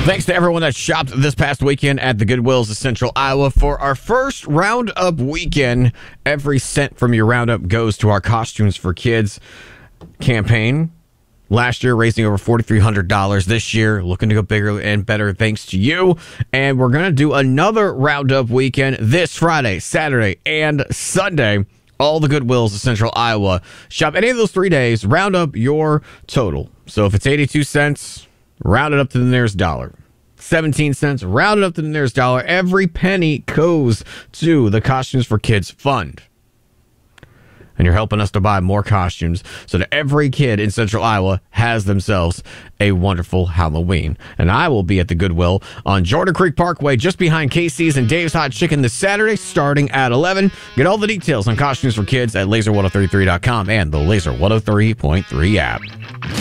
Thanks to everyone that shopped this past weekend at the Goodwills of Central Iowa. For our first Roundup weekend, every cent from your Roundup goes to our Costumes for Kids campaign. Last year, raising over $4,300. This year, looking to go bigger and better thanks to you. And we're going to do another Roundup weekend this Friday, Saturday, and Sunday. All the Goodwills of Central Iowa. Shop any of those 3 days, round up your total. So if it's 82 cents... round it up to the nearest dollar. 17 cents, round it up to the nearest dollar. Every penny goes to the Costumes for Kids Fund. And you're helping us to buy more costumes so that every kid in Central Iowa has themselves a wonderful Halloween. And I will be at the Goodwill on Jordan Creek Parkway, just behind Casey's and Dave's Hot Chicken this Saturday, starting at 11. Get all the details on Costumes for Kids at laser1033.com and the Laser 103.3 app.